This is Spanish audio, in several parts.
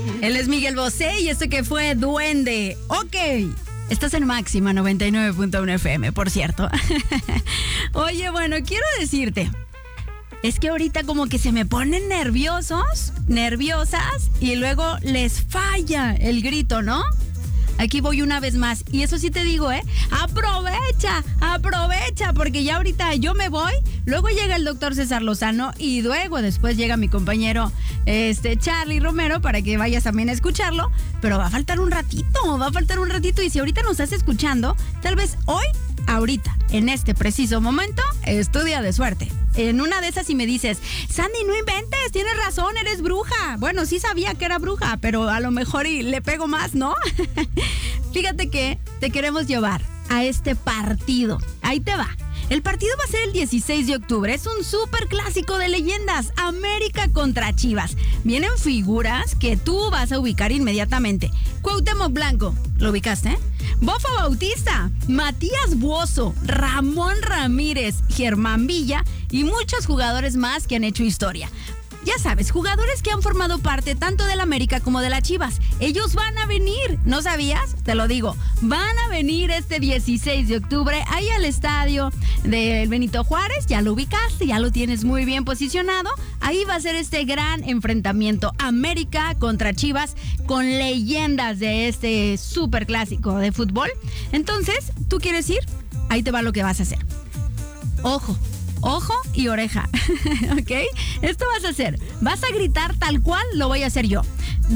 Él es Miguel Bosé y esto que fue Duende. Ok. Estás en Máxima 99.1 FM, por cierto. Oye, bueno, quiero decirte, es que ahorita como que se me ponen nerviosas, y luego les falla el grito, ¿no? Aquí voy una vez más. Y eso sí te digo, aprovecha, porque ya ahorita yo me voy, luego llega el doctor César Lozano y luego después llega mi compañero Charlie Romero para que vayas también a escucharlo, pero va a faltar un ratito y si ahorita nos estás escuchando, tal vez ahorita, en este preciso momento, es tu día de suerte. En una de esas si me dices, Sandy, no inventes, tienes razón, eres bruja. Bueno, sí sabía que era bruja, pero a lo mejor y le pego más, ¿no? Fíjate que te queremos llevar a este partido. Ahí te va. El partido va a ser el 16 de octubre. Es un súper clásico de leyendas. América contra Chivas. Vienen figuras que tú vas a ubicar inmediatamente. Cuauhtémoc Blanco. ¿Lo ubicaste? Bofo Bautista, Matías Buoso, Ramón Ramírez, Germán Villa y muchos jugadores más que han hecho historia. Ya sabes, jugadores que han formado parte tanto del América como de las Chivas. Ellos van a venir, ¿no sabías? Te lo digo, van a venir este 16 de octubre ahí al estadio del Benito Juárez. Ya lo ubicaste, ya lo tienes muy bien posicionado. Ahí va a ser este gran enfrentamiento América contra Chivas con leyendas de este súper clásico de fútbol. Entonces, ¿tú quieres ir? Ahí te va lo que vas a hacer. Ojo y oreja, ¿ok? Esto vas a hacer. Vas a gritar tal cual lo voy a hacer yo.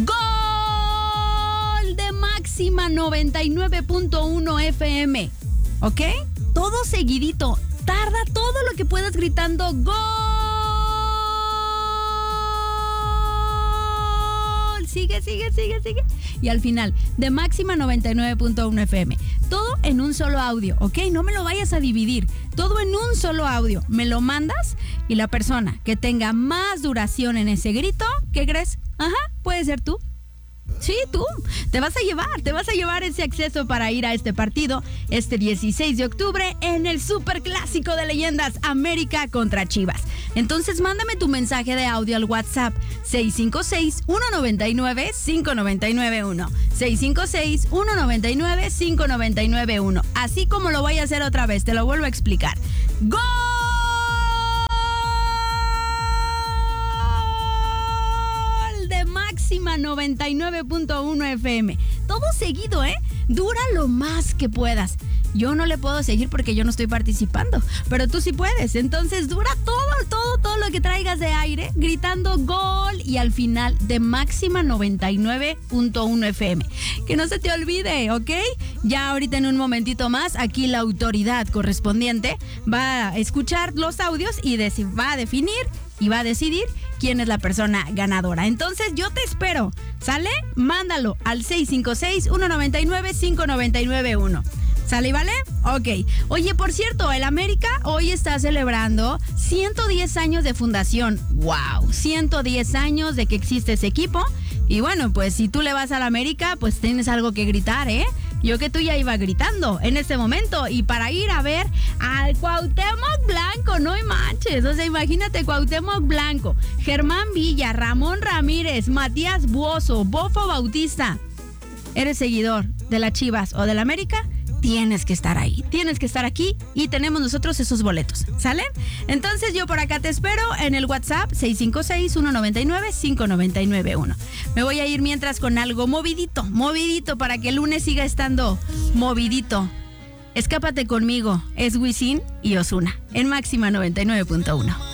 ¡Gol de Máxima 99.1 FM! ¿Ok? Todo seguidito. Tarda todo lo que puedas gritando ¡Gol! Sigue. Y al final, de Máxima 99.1 FM. Todo en un solo audio, ¿ok? No me lo vayas a dividir. Todo en un solo audio. Me lo mandas y la persona que tenga más duración en ese grito, ¿qué crees? Puede ser tú. Sí, tú. Te vas a llevar ese acceso para ir a este partido este 16 de octubre en el Super Clásico de Leyendas América contra Chivas. Entonces mándame tu mensaje de audio al WhatsApp 656-199-5991. 656-199-5991. Así como lo voy a hacer otra vez, te lo vuelvo a explicar. ¡Gol! Máxima 99.1 FM. Todo seguido, Dura lo más que puedas. Yo no le puedo seguir porque yo no estoy participando, pero tú sí puedes. Entonces dura todo lo que traigas de aire, gritando gol y al final de Máxima 99.1 FM. Que no se te olvide, ¿ok? Ya ahorita en un momentito más, aquí la autoridad correspondiente va a escuchar los audios y va a definir y va a decidir quién es la persona ganadora. Entonces yo te espero, ¿sale? Mándalo al 656-199-5991. ¿Sale y vale? Ok. Oye, por cierto, el América hoy está celebrando 110 años de fundación. ¡Wow! 110 años de que existe ese equipo. Y bueno, pues si tú le vas al América, pues tienes algo que gritar, Yo que tú ya iba gritando en este momento. Y para ir a ver al Cuauhtémoc Blanco, no manches. O sea, imagínate Cuauhtémoc Blanco, Germán Villa, Ramón Ramírez, Matías Buoso, Bofo Bautista. ¿Eres seguidor de las Chivas o del América? Tienes que estar ahí, tienes que estar aquí y tenemos nosotros esos boletos, ¿sale? Entonces yo por acá te espero en el WhatsApp 656-199-5991. Me voy a ir mientras con algo movidito para que el lunes siga estando movidito. Escápate conmigo, es Wisin y Ozuna en Máxima 99.1.